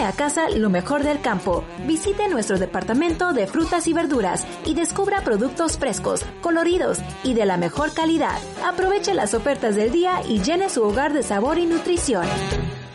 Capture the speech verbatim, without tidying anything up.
a casa lo mejor del campo. Visite nuestro departamento de frutas y verduras y descubra productos frescos, coloridos y de la mejor calidad. Aproveche las ofertas del día y llene su hogar de sabor y nutrición.